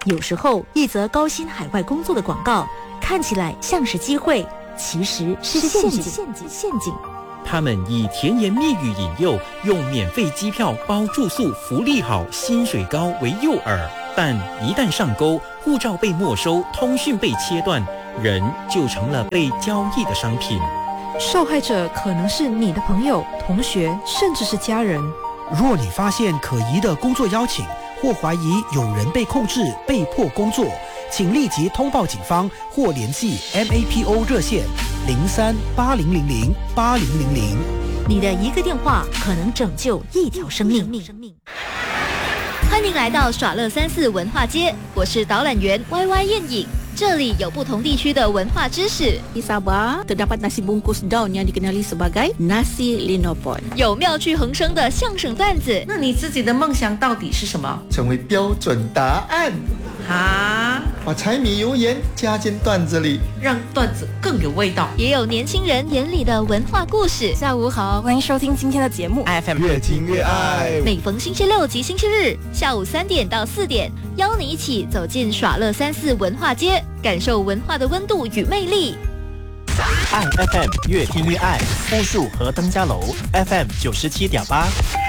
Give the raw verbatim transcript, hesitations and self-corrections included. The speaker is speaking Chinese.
有时候，一则高薪海外工作的广告看起来像是机会，其实是陷阱。陷阱，陷阱。 他们以甜言蜜语引诱，用免费机票、包住宿、福利好、薪水高为诱饵，但一旦上钩，护照被没收，通讯被切断，人就成了被交易的商品。 受害者可能是你的朋友、同学，甚至是家人。 若你发现可疑的工作邀请，或怀疑有人被控制、被迫工作，请立即通报警方或联系 M A P O 热线零三八零零零八零零零。 你的一个电话可能拯救一条生命。欢迎来到耍乐三四文化街，我是导览员 Y Y 燕影。这里有不同地区的文化知识。 Di Sabah terdapat nasi bungkus daun yang dikenali sebagai nasi linopon。 有妙趣横生的相声段子。 那你自己的梦想到底是什么？ 成为标准答案。 啊！ 把柴米油盐加进段子里， 让段子更有味道。 也有年轻人眼里的文化故事。 下午好，欢迎收听今天的节目 F M 越听越爱。 每逢星期六及星期日下午三点到四点，邀你一起走进耍乐三四文化街，感受文化的温度与魅力。 爱 F M 越听越爱，复数和登嘉楼 F M 九十七点八。